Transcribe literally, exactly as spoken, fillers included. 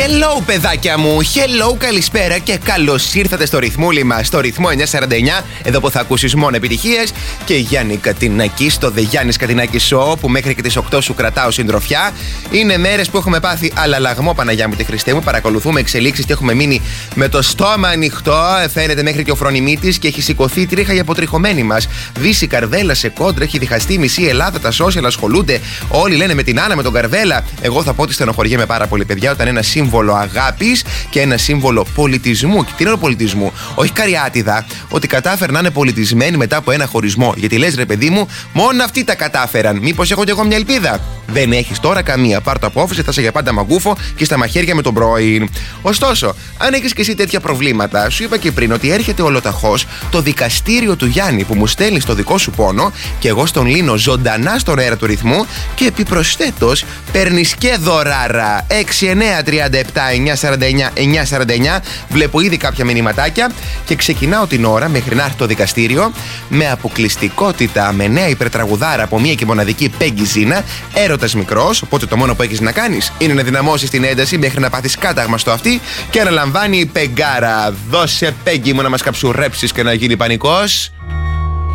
Hello, παιδάκια μου! Hello, καλησπέρα και καλώς ήρθατε στο ρυθμούλι μας, στο ρυθμό εννιακόσια σαράντα εννιά, εδώ που θα ακούσεις μόνο επιτυχίες. Και Γιάννη Κατινάκη στο The Γιάννης Κατινάκης Show, που μέχρι και τις οκτώ σου κρατάω συντροφιά. Είναι μέρες που έχουμε πάθει αλλαλαγμό, Παναγιά μου τη Χριστέ μου. Παρακολουθούμε εξελίξεις και έχουμε μείνει με το στόμα ανοιχτό. Φαίνεται μέχρι και ο φρονιμίτης και έχει σηκωθεί τρίχα για αποτριχωμένη μας. Δύση Καρβέλα σε κόντρα, έχει διχαστεί μισή Ελλάδα. Τα social ασχολούνται. Όλοι λένε με την Άννα, με τον Καρβέλα. Εγώ θα πω ότι στενοχωριέμαι πάρα πολύ, παιδιά, όταν ένα σύμβολο αγάπης και ένα σύμβολο πολιτισμού. Και τι είναι ο πολιτισμού? Όχι καριάτιδα, ότι κατάφεραν να είναι πολιτισμένοι μετά από ένα χωρισμό. Γιατί λες, ρε παιδί μου, μόνο αυτοί τα κατάφεραν. Μήπως έχω κι εγώ μια ελπίδα? Δεν έχεις τώρα καμία. Πάρ' το απόφαση, θα είσαι για πάντα μαγκούφο και στα μαχαίρια με τον πρώην. Ωστόσο, αν έχεις και εσύ τέτοια προβλήματα, σου είπα και πριν ότι έρχεται ολοταχώς το δικαστήριο του Γιάννη, που μου στέλνει στο δικό σου πόνο και εγώ στον λύνω ζωντανά στον αέρα του ρυθμού, και επιπροσθέτως παίρνεις και δωράρα. έξι εννιά τρία επτά εννιακόσια σαράντα εννιά εννιακόσια σαράντα εννιά. Βλέπω ήδη κάποια μηνυματάκια και ξεκινάω την ώρα μέχρι να έρθει το δικαστήριο με αποκλειστικότητα, με νέα υπερτραγουδάρα από μία και μοναδική Peggy Zina, έρωτας μικρός. Οπότε το μόνο που έχεις να κάνεις είναι να δυναμώσεις την ένταση μέχρι να πάθεις κάταγμα στο αυτί και να λαμβάνει η Πεγκάρα. Δώσε, Peggy μου, να μας καψουρέψεις και να γίνει πανικός.